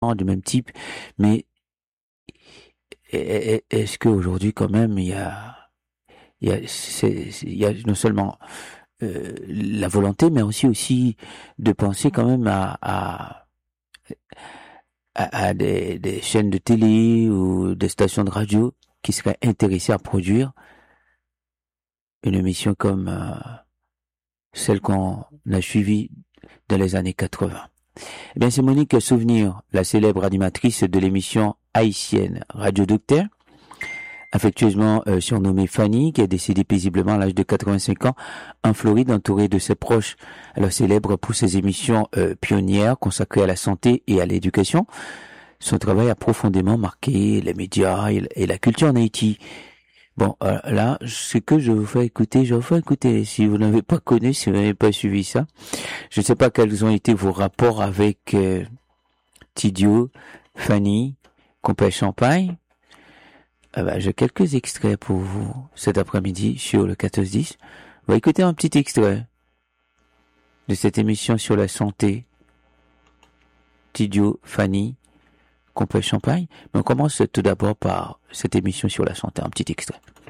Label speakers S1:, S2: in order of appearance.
S1: du même type, mais est-ce qu'aujourd'hui quand même il y a non seulement la volonté, mais aussi de penser quand même à des chaînes de télé ou des stations de radio qui seraient intéressées à produire une émission comme celle qu'on a suivie dans les années 80. Eh bien, c'est Monique Souvenir, la célèbre animatrice de l'émission haïtienne Radio Docteur, affectueusement surnommée Fanny, qui est décédée paisiblement à l'âge de 85 ans en Floride, entourée de ses proches. Alors célèbre pour ses émissions pionnières consacrées à la santé et à l'éducation. Son travail a profondément marqué les médias et la culture en Haïti. Bon, là, ce que je vous fais écouter, si vous n'avez pas connu, si vous n'avez pas suivi ça, je ne sais pas quels ont été vos rapports avec Tidio, Fanny, Compère Champagne. Ah bah, j'ai quelques extraits pour vous cet après-midi sur le 14-10. On va écouter un petit extrait de cette émission sur la santé. Tidio, Fanny, Compère Champagne. Mais on commence tout d'abord par cette émission sur la santé, un petit extrait.